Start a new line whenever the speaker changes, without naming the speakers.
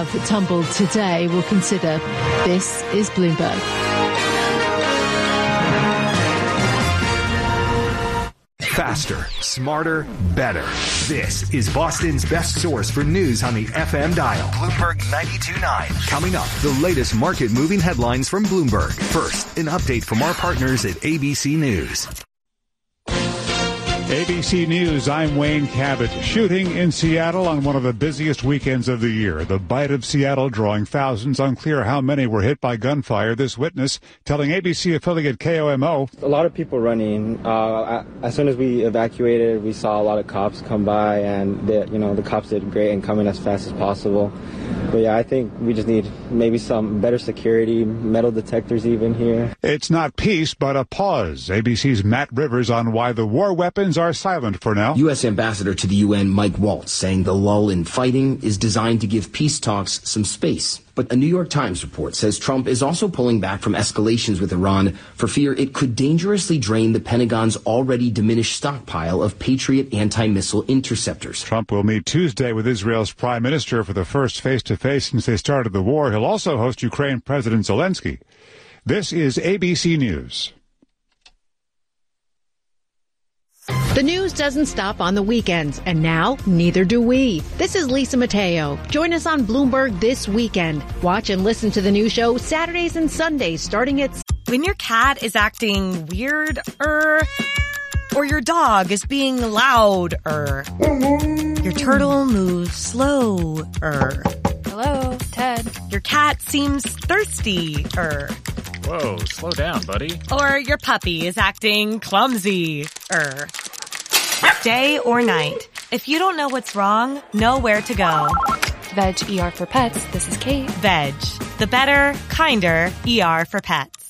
cloud that tumbled today will consider. This is Bloomberg.
Faster, smarter, better. This is Boston's best source for news on the FM dial. Bloomberg 92.9. Coming up, the latest market-moving headlines from Bloomberg. First, an update from our partners at ABC News.
ABC News, I'm Wayne Cabot. Shooting in Seattle on one of the busiest weekends of the year. The Bite of Seattle drawing thousands. Unclear how many were hit by gunfire. This witness telling ABC affiliate KOMO.
A lot of people running. As soon as we evacuated, we saw a lot of cops come by, and the cops did great in coming as fast as possible. But yeah, I think we just need maybe some better security, metal detectors even here.
It's not peace, but a pause. ABC's Matt Rivers on why the war weapons are silent for now.
U.S. Ambassador to the UN Mike Waltz saying the lull in fighting is designed to give peace talks some space. But a New York Times report says Trump is also pulling back from escalations with Iran for fear it could dangerously drain the Pentagon's already diminished stockpile of Patriot anti-missile interceptors.
Trump will meet Tuesday with Israel's prime minister for the first face-to-face since they started the war. He'll also host Ukraine President Zelensky. This is ABC News.
The news doesn't stop on the weekends, and now neither do we. This is Lisa Mateo. Join us on Bloomberg this weekend. Watch and listen to the new show Saturdays and Sundays starting at...
When your cat is acting weird, or your dog is being loud, your turtle moves slow,
Hello, Ted.
Your cat seems thirsty,
Whoa, slow down, buddy.
Or your puppy is acting clumsy, Day or night, if you don't know what's wrong, know where to go.
Veg ER for Pets, this is Kate.
Veg, the better, kinder ER for pets.